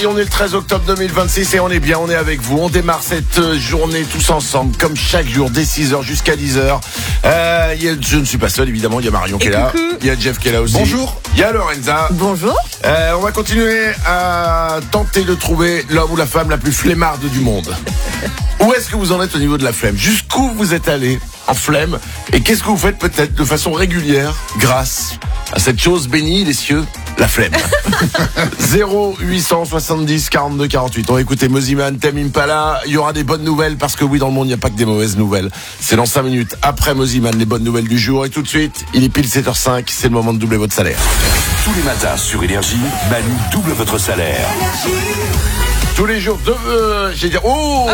Et on est le 13 octobre 2026 et on est bien, on est avec vous. On démarre cette journée tous ensemble, comme chaque jour, dès 6h jusqu'à 10h. Je ne suis pas seul, évidemment, il y a Marion qui est là. Il y a Jeff qui est là aussi. Bonjour. Il y a Lorenza. Bonjour. On va continuer à tenter de trouver l'homme ou la femme la plus flemmarde du monde. Où est-ce que vous en êtes au niveau de la flemme? Jusqu'où vous êtes allé en flemme? Et qu'est-ce que vous faites peut-être de façon régulière grâce à cette chose bénie des cieux, la flemme? 0870 42 48. On va écouter Mosiman, Tame Impala. Il y aura des bonnes nouvelles parce que oui, dans le monde, il n'y a pas que des mauvaises nouvelles. C'est dans 5 minutes après Mosiman, les bonnes nouvelles du jour. Et tout de suite, il est pile 7h05. C'est le moment de doubler votre salaire. Tous les matins sur Énergie, Manu double votre salaire. Tous les jours, j'allais dire,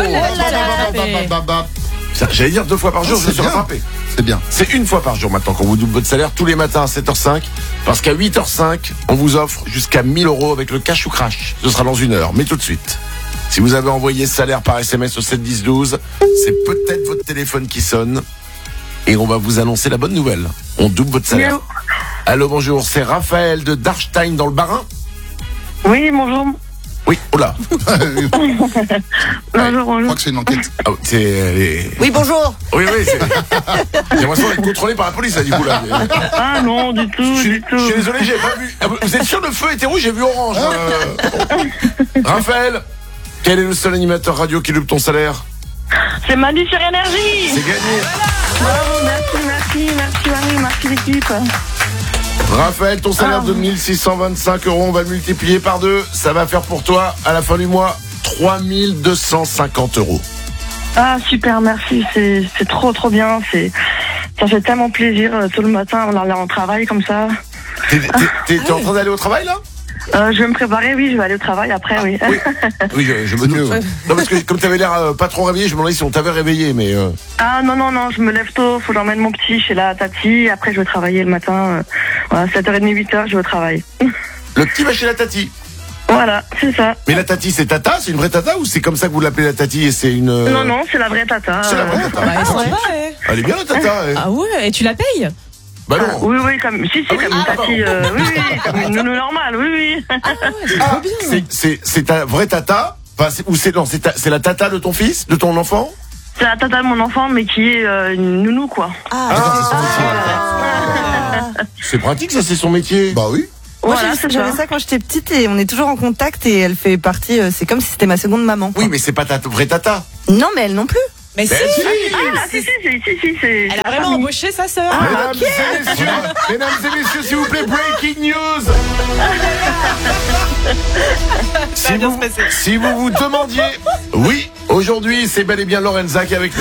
j'allais dire 2 fois par jour, je me suis rattrapé. C'est bien. C'est 1 fois par jour maintenant qu'on vous double votre salaire, tous les matins à 7h05, parce qu'à 8h05, on vous offre jusqu'à 1000 € avec le cash ou crash. Ce sera dans 1 heure, mais tout de suite. Si vous avez envoyé ce salaire par SMS au 7 10 12, c'est peut-être votre téléphone qui sonne, et on va vous annoncer la bonne nouvelle. On double votre salaire. Allô, bonjour, c'est Raphaël de Darstein dans le Bas-Rhin. Oui, bonjour. Oui, oula. Bonjour, Je bonjour. crois que c'est une enquête. Ah, Oui, bonjour. Oui, c'est... J'ai l'impression d'être contrôlé par la police, là, du coup, là. Ah non, du tout, Je du tout. suis désolé, j'ai pas vu. Vous êtes sûr, le feu était rouge, j'ai vu orange. Raphaël, quel est le seul animateur radio qui loupe ton salaire? C'est Manu sur Énergie. C'est gagné. Bravo, merci Manu, merci l'équipe. Raphaël, ton salaire de 1625 €, on va le multiplier par 2. Ça va faire pour toi, à la fin du mois, 3250 €. Ah super, merci, c'est trop bien, ça fait tellement plaisir tout le matin, on allait en travail comme ça. T'es en train d'aller au travail, là? Je vais me préparer, oui, je vais aller au travail après, oui. Oui, je me doute. Non, parce que comme t'avais l'air pas trop réveillé, je me demandais si on t'avait réveillé, mais... Ah non, je me lève tôt, faut que j'emmène mon petit chez la tati, après je vais travailler le matin, voilà, 7h30, 8h, je vais au travail. Le petit va chez la tati. Voilà, c'est ça. Mais la tati, c'est tata? C'est une vraie tata ou c'est comme ça que vous l'appelez la tati et c'est une... Non, c'est la vraie tata. C'est la vraie tata. Elle est bien la tata. Ah ouais, et tu la payes? Bah non. Oui, comme une tati, oui, comme une nounou normale, oui. C'est ta vraie tata? Enfin, c'est la tata de ton fils, de ton enfant? C'est la tata de mon enfant, mais qui est une nounou, quoi. C'est pratique, ça, c'est son métier. Bah oui. Moi, Voilà, j'avais ça quand j'étais petite et on est toujours en contact et elle fait partie, c'est comme si c'était ma seconde maman. Oui, mais c'est pas ta vraie tata. Non, mais elle non plus. Mais si, Si, c'est... elle a vraiment embauché sa sœur. Mesdames et messieurs, s'il vous plaît, breaking news. Si vous vous demandiez, oui, aujourd'hui, c'est bel et bien Lorenza qui est avec nous.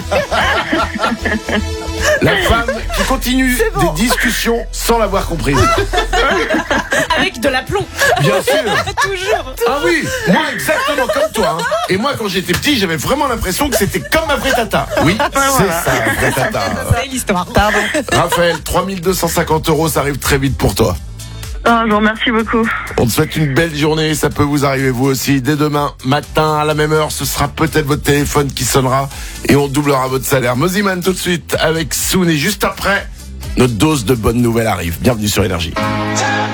La femme qui continue des discussions sans l'avoir comprise. Avec de l'aplomb. Bien sûr. Toujours. Ah oui, moi exactement comme toi. Et moi, quand j'étais petit, j'avais vraiment l'impression que c'était comme ma vraie tata. Oui, c'est ça, la vraie tata. C'est l'histoire. Pardon. Raphaël, 3250 €, ça arrive très vite pour toi. Ah, je vous remercie beaucoup. On te souhaite une belle journée, ça peut vous arriver vous aussi. Dès demain matin à la même heure, ce sera peut-être votre téléphone qui sonnera et on doublera votre salaire. Mosiman tout de suite avec Soon et juste après, notre dose de bonnes nouvelles arrive. Bienvenue sur Énergie.